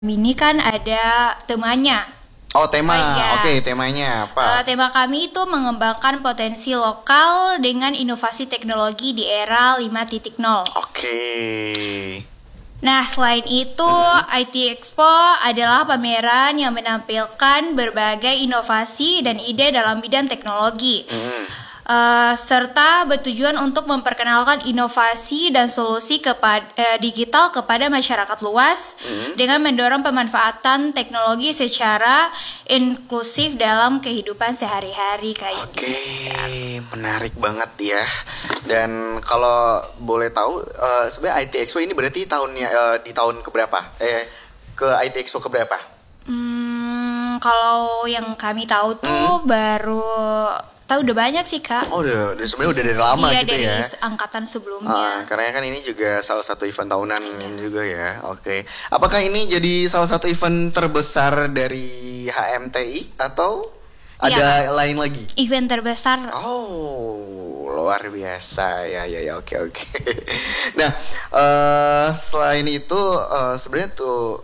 ini kan ada temanya. Oh, tema. Iya. Oke, temanya apa? Tema kami itu mengembangkan potensi lokal dengan inovasi teknologi di era 5.0. Oke. Nah, selain itu, IT Expo adalah pameran yang menampilkan berbagai inovasi dan ide dalam bidang teknologi. Serta bertujuan untuk memperkenalkan inovasi dan solusi digital kepada masyarakat luas dengan mendorong pemanfaatan teknologi secara inklusif dalam kehidupan sehari-hari kayak Oke, gitu. menarik banget ya. Dan kalau boleh tahu, sebenarnya IT Expo ini berarti tahunnya di tahun keberapa? Ke IT Expo keberapa? Kalau yang kami tahu tuh udah banyak sih, Kak. Oh, sebenarnya udah dari lama iya, gitu dari ya. angkatan sebelumnya. Karena kan ini juga salah satu event tahunan juga ya. Oke. Apakah ini jadi salah satu event terbesar dari HMTI atau ada lain lagi? Event terbesar. Oh, luar biasa ya. Oke. Nah, selain itu sebenarnya tuh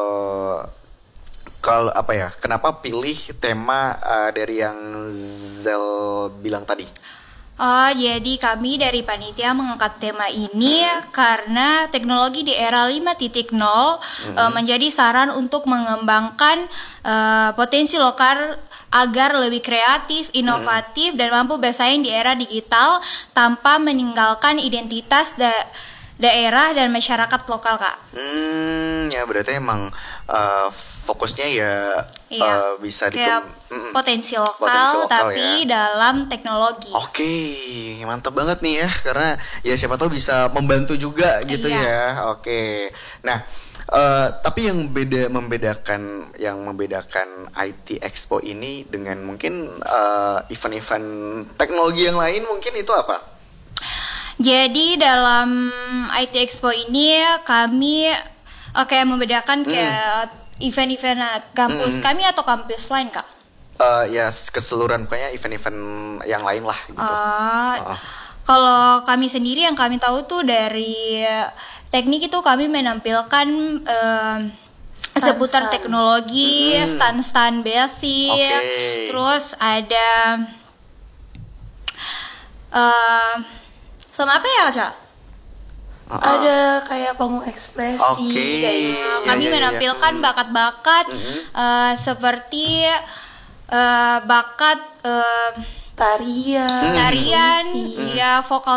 kalau apa ya? Kenapa pilih tema dari yang Zel bilang tadi? Jadi kami dari panitia mengangkat tema ini karena teknologi di era 5.0 menjadi saran untuk mengembangkan potensi lokal agar lebih kreatif, inovatif, dan mampu bersaing di era digital tanpa meninggalkan identitas daerah dan masyarakat lokal, Kak. Ya berarti emang fokusnya ya bisa kayak potensi lokal tapi ya, dalam teknologi. Oke, mantap banget nih ya, karena ya siapa tahu bisa membantu juga gitu ya. Oke, nah tapi yang membedakan IT Expo ini dengan mungkin event-event teknologi yang lain mungkin itu apa? Jadi dalam IT Expo ini kami kayak membedakan kayak event-event kampus kami atau kampus lain, Kak? Ya keseluruhan, pokoknya event-event yang lain lah gitu. Kalau kami sendiri yang kami tahu tuh dari teknik itu kami menampilkan seputar teknologi, stand basic, terus ada sama apa ya, Cak? Ada kayak panggung ekspresi kayak gitu. Kami menampilkan bakat-bakat seperti bakat tarian, ya vokal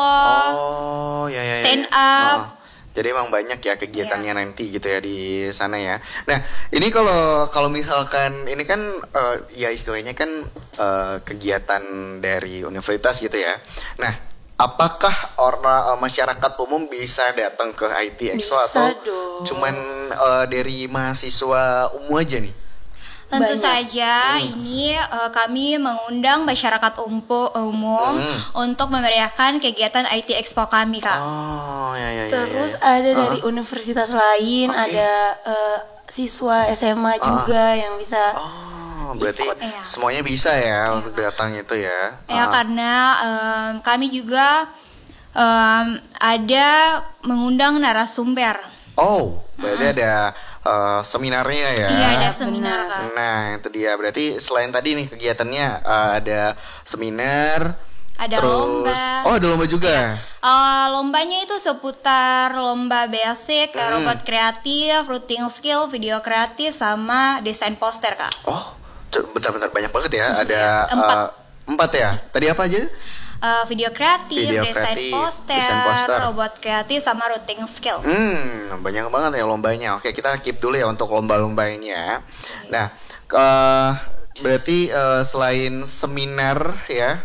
solo, stand up. Jadi emang banyak ya kegiatannya nanti gitu ya di sana ya. Nah ini kalau misalkan ini kan ya istilahnya kan kegiatan dari universitas gitu ya. Nah apakah masyarakat umum bisa datang ke IT Expo atau cuman dari mahasiswa umum aja nih? Tentu saja ini kami mengundang masyarakat umum untuk memeriahkan kegiatan IT Expo kami, Kak. Terus ada dari universitas lain, ada siswa SMA juga yang bisa. Berarti semuanya bisa ya untuk datang itu ya. Ya karena kami juga ada mengundang narasumber. Oh, berarti ada seminarnya ya. Iya, ada seminar, Kak. Nah, itu dia. Berarti selain tadi nih kegiatannya ada seminar, ada lomba. Oh, ada lomba juga. Lombanya itu seputar lomba basic, robot kreatif, routing skill, video kreatif, sama desain poster, Kak. Oh, bentar banyak banget ya. Ada 4 ya. Tadi apa aja? Video kreatif, desain poster, robot kreatif, sama routing skill. Banyak banget ya lombanya. Oke, kita keep dulu ya untuk lomba-lombanya. Nah, berarti selain seminar ya,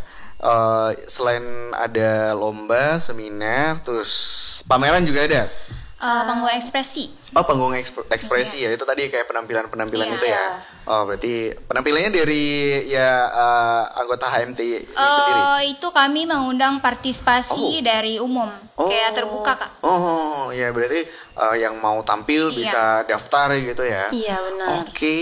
selain ada lomba, seminar, terus pameran juga ada. Panggung ekspresi. Oh, panggung ekspresi ya. Itu tadi kayak penampilan itu ya. Oh, berarti penampilannya dari anggota HMT sendiri. Itu kami mengundang partisipasi dari umum, kayak terbuka, Kak. Oh, ya berarti yang mau tampil bisa daftar gitu ya. Iya, benar. Oke.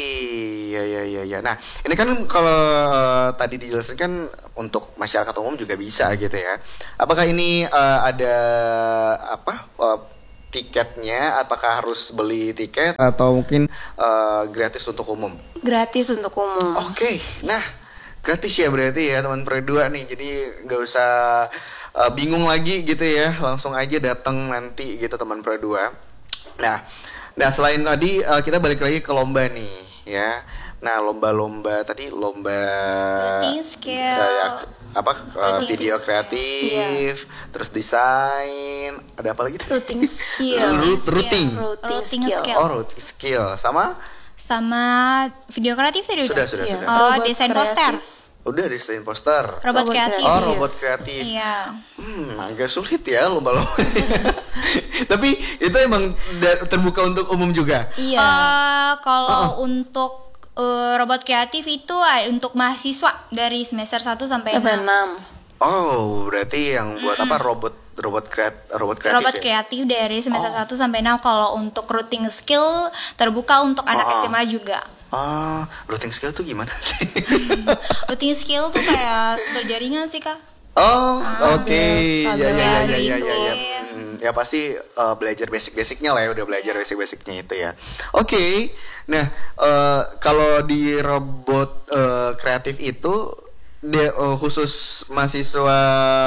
Ya. Nah, ini kan kalau tadi dijelaskan kan untuk masyarakat umum juga bisa gitu ya. Apakah ini ada tiketnya apakah harus beli tiket atau mungkin gratis untuk umum? Gratis untuk umum. Oke, nah gratis ya berarti ya teman Pro 2 nih, jadi nggak usah bingung lagi gitu ya, langsung aja datang nanti gitu teman Pro 2. Nah selain tadi kita balik lagi ke lomba nih ya. Nah lomba tadi lomba Routing skill. video kreatif, terus desain, ada apa lagi? Routing skill. Routing skill. Oh, routing skill sama Video kreatif tadi sudah. Oh, Robot desain kreatif. poster. Udah desain poster. Robot kreatif. Oh, robot kreatif. Iya. Agak sulit ya lomba-lomba. Tapi itu emang terbuka untuk umum juga. Iya. Kalau untuk robot kreatif itu untuk mahasiswa dari semester 1 sampai 6. 6. Oh, berarti yang buat apa robot kreatif Robot ya? kreatif dari semester 1 sampai 6. Kalau untuk routing skill terbuka untuk anak SMA juga. Routing skill tuh gimana sih? Routing skill tuh kayak berjaringan sih, Kak. Oh, oke. Ya. Gitu. Ya pasti belajar basic-basicnya lah ya, udah belajar basic-basicnya itu ya. Oke. Nah, kalau di robot kreatif itu khusus mahasiswa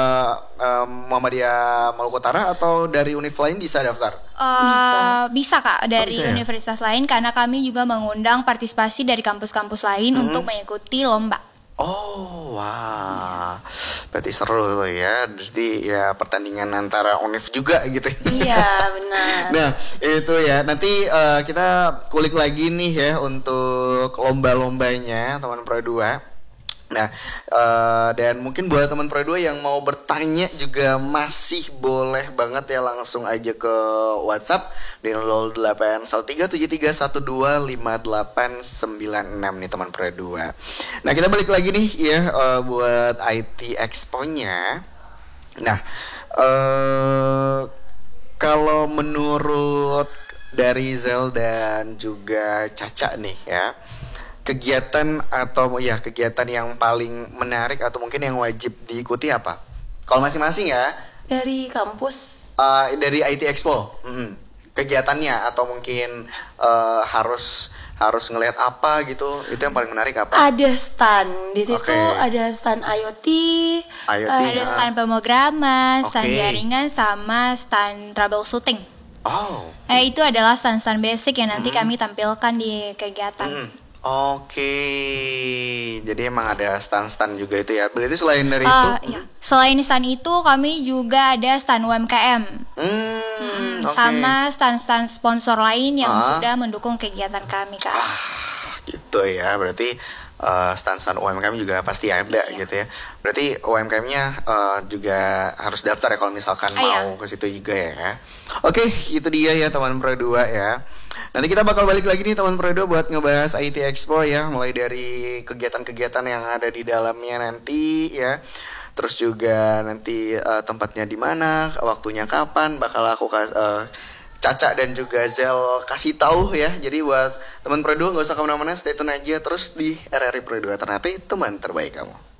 Muhammadiyah Maluku Utara atau dari univ lain bisa daftar? Bisa Kak, dari bisa ya? universitas lain, karena kami juga mengundang partisipasi dari kampus-kampus lain untuk mengikuti lomba. Oh, wah. Berarti seru tuh ya. Jadi ya pertandingan antara univ juga gitu. Iya, benar. Nah, itu ya. Nanti kita kulik lagi nih ya untuk lomba-lombanya teman Pro 2. Nah, dan mungkin buat teman Pro 2 yang mau bertanya juga masih boleh banget ya, langsung aja ke WhatsApp di 081373125896 nih teman Pro 2. Nah, kita balik lagi nih ya buat IT Expo-nya. Nah, kalau menurut dari Zel dan juga Caca nih ya, kegiatan yang paling menarik atau mungkin yang wajib diikuti apa? Kalau masing-masing ya. Dari kampus. Dari IT Expo. Kegiatannya atau mungkin harus ngelihat apa gitu. Itu yang paling menarik apa? Ada stand. Di situ ada stand IoT. Ada stand pemrograman, stand Oke. jaringan, sama stand troubleshooting. Oh. Itu adalah stand-stand basic yang nanti kami tampilkan di kegiatan. Oke, jadi emang ada stand-stand juga itu ya. Berarti selain dari itu, Iya. Selain stand itu, kami juga ada stand UMKM, oke. sama stand-stand sponsor lain yang sudah mendukung kegiatan kami, Kak. Gitu ya. Berarti stand-stand UMKM juga pasti ada gitu ya. Berarti UMKM-nya juga harus daftar ya kalau misalkan mau ke situ juga ya. Oke, itu dia ya teman Pro 2 ya. Nanti kita bakal balik lagi nih teman Pro 2 buat ngebahas IT Expo ya, mulai dari kegiatan-kegiatan yang ada di dalamnya nanti ya. Terus juga nanti tempatnya di mana, waktunya kapan, bakal aku Caca dan juga Zel kasih tahu ya. Jadi buat teman Pro 2 gak usah kemana-mana, stay tune aja terus di RRI Pro 2, ternyata teman terbaik kamu.